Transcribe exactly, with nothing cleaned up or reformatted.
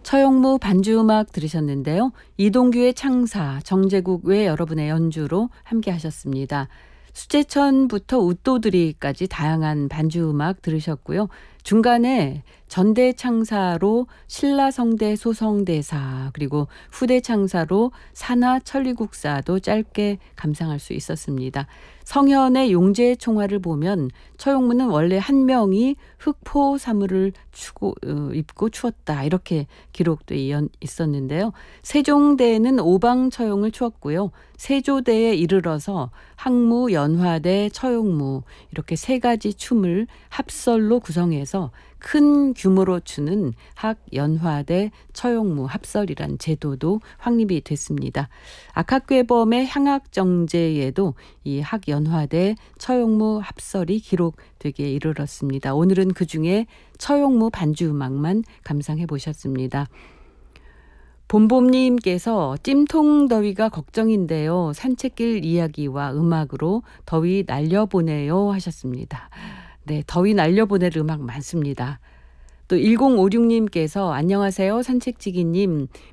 처용무 반주음악 들으셨는데요. 이동규의 창사, 정제국 외 여러분의 연주로 함께 하셨습니다. 수제천부터 웃도드리까지 다양한 반주음악 들으셨고요. 중간에 전대창사로 신라성대 소성대사, 그리고 후대창사로 산하 천리국사도 짧게 감상할 수 있었습니다. 성현의 용제총화를 보면 처용무는 원래 한 명이 흑포 사물을 추고, 어, 입고 추었다, 이렇게 기록돼 있었는데요. 세종대는 오방처용을 추었고요. 세조대에 이르러서 학무, 연화대, 처용무 이렇게 세 가지 춤을 합설로 구성해서 큰 규모로 추는 학, 연화대, 처용무 합설이란 제도도 확립이 됐습니다. 악학괴범의 향학정제에도 이 학, 연화대, 처용무 합설이 기록되기에 이르렀습니다. 오늘은 그중에 처용무 반주음악만 감상해 보셨습니다. 봄봄님께서 찜통 더위가 걱정인데요. 산책길 이야기와 음악으로 더위 날려보내요 하셨습니다. 네, 더위 날려보낼 음악 많습니다. 또 일공오육님께서 안녕하세요 산책지기님,